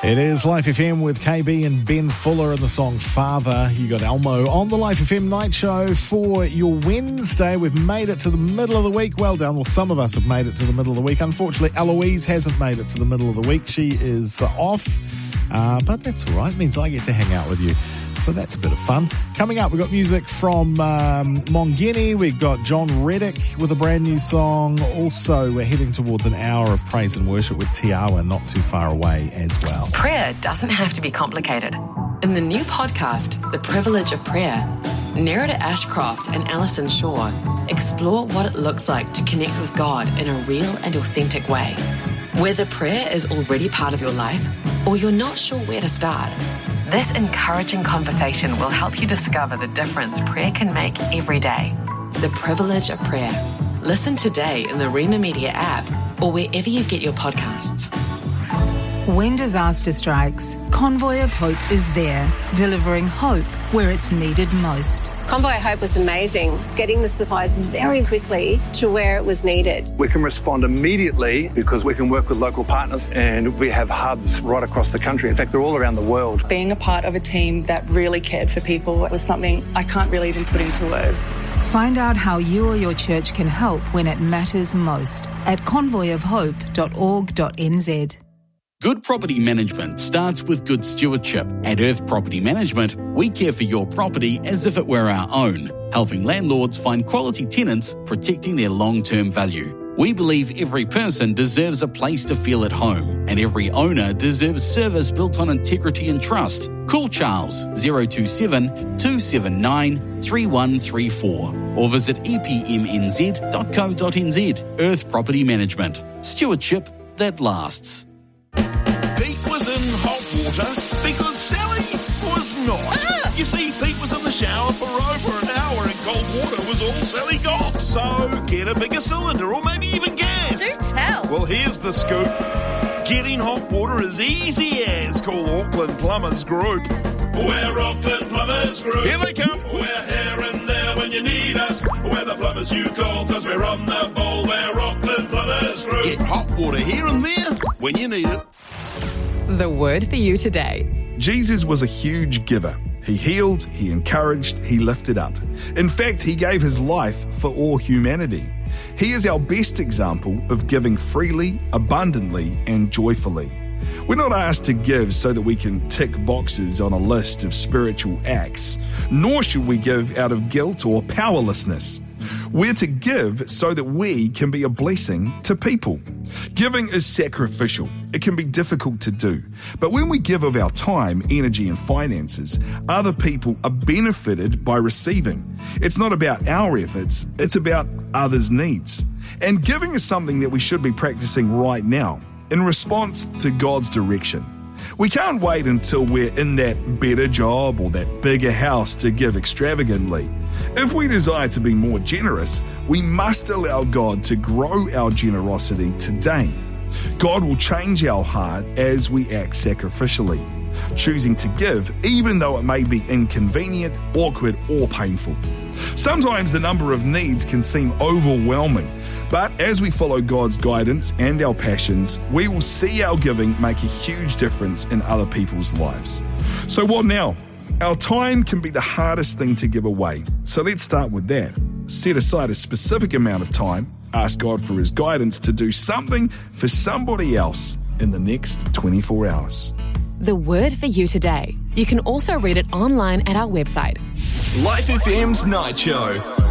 It is Life FM with KB and Ben Fuller and the song Father. You got Elmo on the Life FM night show for your Wednesday. We've made it to the middle of the week. Well done. Well, some of us have made it to the middle of the week. Unfortunately, Eloise hasn't made it to the middle of the week. She is off, but that's all right. It means I get to hang out with you. So that's a bit of fun. Coming up, we've got music from Mongeni. We've got John Reddick with a brand new song. Also, we're heading towards an hour of praise and worship with Tiawa not too far away as well. Prayer doesn't have to be complicated. In the new podcast, The Privilege of Prayer, Nerida Ashcroft and Alison Shaw explore what it looks like to connect with God in a real and authentic way. Whether prayer is already part of your life or you're not sure where to start, this encouraging conversation will help you discover the difference prayer can make every day. The Privilege of Prayer. Listen today in the Rema Media app or wherever you get your podcasts. When disaster strikes, Convoy of Hope is there, delivering hope where it's needed most. Convoy of Hope was amazing, getting the supplies very quickly to where it was needed. We can respond immediately because we can work with local partners, and we have hubs right across the country. In fact, they're all around the world. Being a part of a team that really cared for people was something I can't really even put into words. Find out how you or your church can help when it matters most at convoyofhope.org.nz. Good property management starts with good stewardship. At Earth Property Management, we care for your property as if it were our own, helping landlords find quality tenants, protecting their long-term value. We believe every person deserves a place to feel at home, and every owner deserves service built on integrity and trust. Call Charles 027 279 3134 or visit epmnz.co.nz. Earth Property Management. Stewardship that lasts. Pete was in hot water because Sally was not. You see, Pete was in the shower for over an hour and cold water was all Sally got. So get a bigger cylinder or maybe even gas. Do tell. Well, here's the scoop. Getting hot water is easy as. Call Auckland Plumbers Group. We're Auckland Plumbers Group. Here they come. We're here and there when you need us. We're the plumbers you call because we're on the ball. We're Auckland Plumbers Group. Get hot water here and there when you need it. The word for you today. Jesus was a huge giver. He healed, he encouraged, he lifted up. In fact, he gave his life for all humanity. He is our best example of giving freely, abundantly, and joyfully. We're not asked to give so that we can tick boxes on a list of spiritual acts, nor should we give out of guilt or powerlessness. We're to give so that we can be a blessing to people. Giving is sacrificial. It can be difficult to do. But when we give of our time, energy, and finances, other people are benefited by receiving. It's not about our efforts, it's about others' needs. And giving is something that we should be practicing right now in response to God's direction. We can't wait until we're in that better job or that bigger house to give extravagantly. If we desire to be more generous, we must allow God to grow our generosity today. God will change our heart as we act sacrificially, choosing to give even though it may be inconvenient, awkward, or painful. Sometimes the number of needs can seem overwhelming, but as we follow God's guidance and our passions, we will see our giving make a huge difference in other people's lives. So what now? Our time can be the hardest thing to give away, so let's start with that. Set aside a specific amount of time, ask God for His guidance to do something for somebody else in the next 24 hours. The word for you today. You can also read it online at our website. Life FM's Night Show.